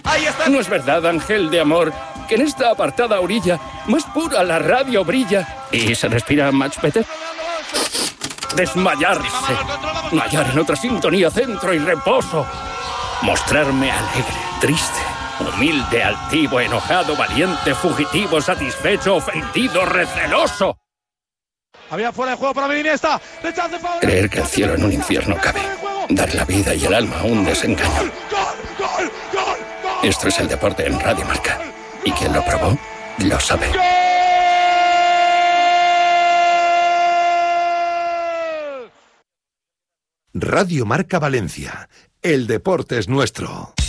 Ahí está. No es verdad, ángel de amor, que en esta apartada orilla, más pura la radio brilla y se respira much better. Desmayarse, no hallar en otra sintonía centro y reposo, mostrarme alegre, triste, humilde, altivo, enojado, valiente, fugitivo, satisfecho, ofendido, receloso. Había fuera de juego para Iniesta. Creer que el cielo en un infierno cabe, dar la vida y el alma a un desengaño. Esto es el deporte en Radio Marca, y quien lo probó lo sabe. Radio Marca Valencia. El deporte es nuestro.